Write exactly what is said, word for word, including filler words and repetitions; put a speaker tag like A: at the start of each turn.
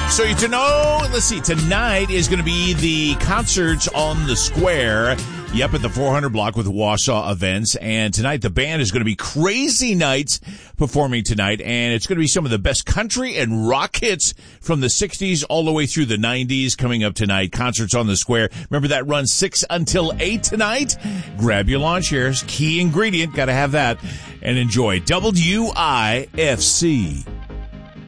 A: So you to know, let's see, tonight is going to be the concerts on the square. Yep, at the four hundred block with Wausau Events. And tonight the band is going to be Crazy Nights performing tonight. And it's going to be some of the best country and rock hits from the sixties all the way through the nineties coming up tonight. Concerts on the square. Remember that runs six until eight tonight? Grab your lawn chairs. Key ingredient. Got to have that. And enjoy W I F C.